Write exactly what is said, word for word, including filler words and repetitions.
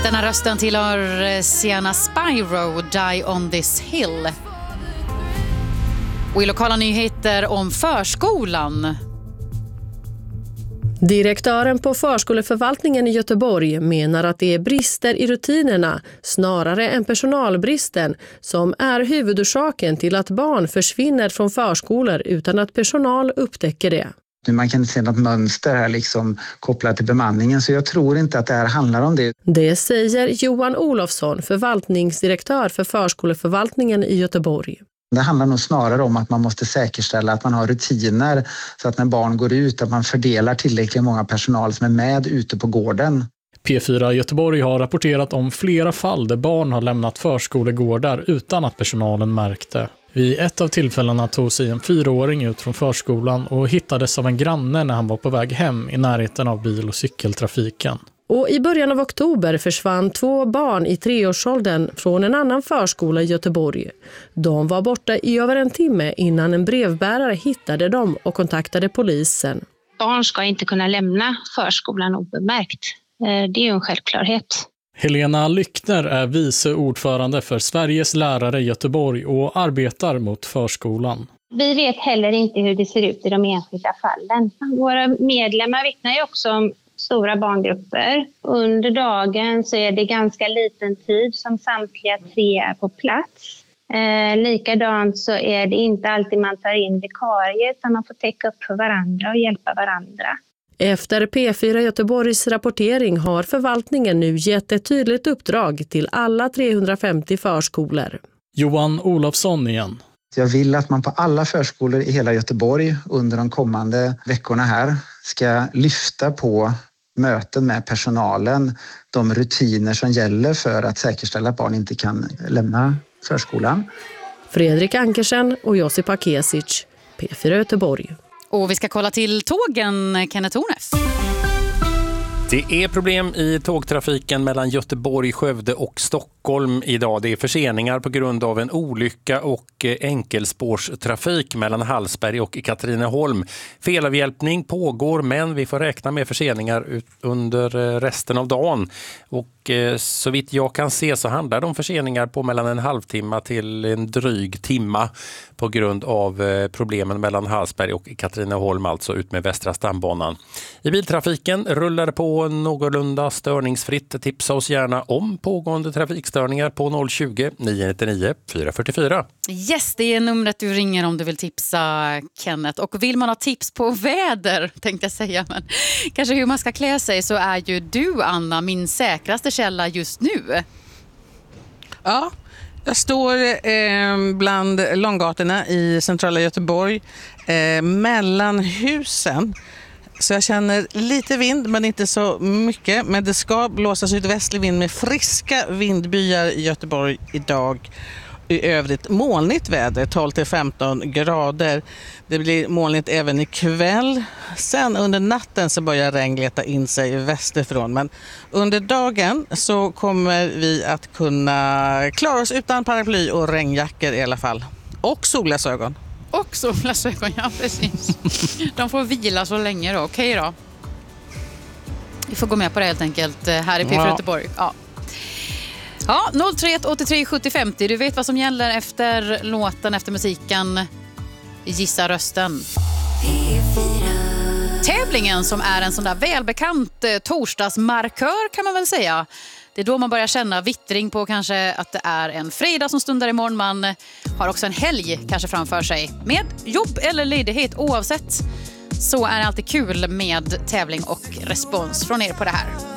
Denna rösten tillhör Sienna Spyro, Die on this hill. Och i lokala nyheter om förskolan. Direktören på förskoleförvaltningen i Göteborg menar att det är brister i rutinerna snarare än personalbristen som är huvudorsaken till att barn försvinner från förskolor utan att personal upptäcker det. Man kan inte se något mönster här liksom kopplat till bemanningen, så jag tror inte att det här handlar om det. Det säger Johan Olofsson, förvaltningsdirektör för förskoleförvaltningen i Göteborg. Det handlar nog snarare om att man måste säkerställa att man har rutiner så att när barn går ut att man fördelar tillräckligt många personal som är med ute på gården. P fyra Göteborg har rapporterat om flera fall där barn har lämnat förskolegårdar utan att personalen märkte. Vid ett av tillfällena tog sig en fyraåring ut från förskolan och hittades av en granne när han var på väg hem i närheten av bil- och cykeltrafiken. Och i början av oktober försvann två barn i treårsåldern från en annan förskola i Göteborg. De var borta i över en timme innan en brevbärare hittade dem och kontaktade polisen. Barn ska inte kunna lämna förskolan obemärkt. Det är ju en självklarhet. Helena Lyckner är vice ordförande för Sveriges lärare i Göteborg och arbetar mot förskolan. Vi vet heller inte hur det ser ut i de enskilda fallen. Våra medlemmar vittnar ju också om stora barngrupper. Under dagen så är det ganska liten tid som samtliga tre är på plats. Eh, likadant så är det inte alltid man tar in vikarier utan man får täcka upp för varandra och hjälpa varandra. Efter P fyra Göteborgs rapportering har förvaltningen nu gett ett tydligt uppdrag till alla trehundrafemtio förskolor. Johan Olofsson igen. Jag vill att man på alla förskolor i hela Göteborg under de kommande veckorna här ska lyfta på möten med personalen, de rutiner som gäller för att säkerställa att barn inte kan lämna förskolan. Fredrik Ankersen och Josipa Kesic, P fyra Göteborg. Och vi ska kolla till tågen, Kenneth Tornes. Det är problem i tågtrafiken mellan Göteborg, Skövde och Stockholm idag. Det är förseningar på grund av en olycka och enkelspårstrafik mellan Hallsberg och Katrineholm. Felavhjälpning pågår, men vi får räkna med förseningar under resten av dagen. Och så vitt jag kan se så handlar det om förseningar på mellan en halvtimme till en dryg timma på grund av problemen mellan Hallsberg och Katrineholm, alltså ut med Västra stambanan. I biltrafiken rullar det på någorlunda störningsfritt. Tipsa oss gärna om pågående trafikstörningar på noll tjugo, nio nittionio, fyra fyra fyra. Yes, det är numret du ringer om du vill tipsa, Kenneth. Och vill man ha tips på väder, tänkte jag säga, men kanske hur man ska klä sig, så är ju du, Anna, min säkraste källa just nu. Ja, jag står eh, bland långgatorna i centrala Göteborg, eh, mellan husen. Så jag känner lite vind, men inte så mycket. Men det ska blåsa sydvästlig vind med friska vindbyar i Göteborg idag. I övrigt molnigt väder, tolv till femton grader. Det blir molnigt även ikväll. Sen under natten så börjar regn leta in sig västerifrån. Men under dagen så kommer vi att kunna klara oss utan paraply och regnjackor i alla fall. Och solglasögon. Och solglasögon, ja precis. De får vila så länge då, okej då. Vi får gå med på det helt enkelt här i P fyra ja. Göteborg. Ja. Ja, noll tre ett åtta tre sju fem noll. Du vet vad som gäller efter låten, efter musiken. Gissa rösten. P fyra. Tävlingen som är en sån där välbekant eh, torsdagsmarkör kan man väl säga. Det är då man börjar känna vittring på kanske att det är en fredag som stundar imorgon. Man har också en helg kanske framför sig. Med jobb eller ledighet oavsett så är det alltid kul med tävling och respons från er på det här.